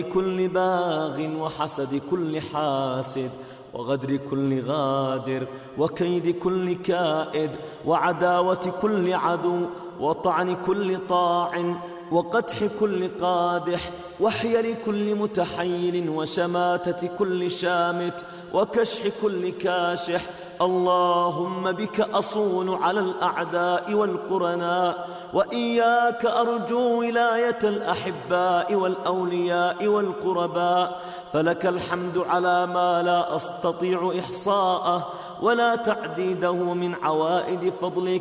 كل باغ وحسد كل حاسد وغدر كل غادر وكيد كل كائد وعداوة كل عدو وطعن كل طاعن وقدح كل قادح وحيل كل متحيل وشماتة كل شامت وكشح كل كاشح. اللهم بك أصون على الأعداء والقرناء، وإياك أرجو ولاية الأحباء والأولياء والقرباء. فلك الحمد على ما لا أستطيع إحصاءه ولا تعديده من عوائد فضلك.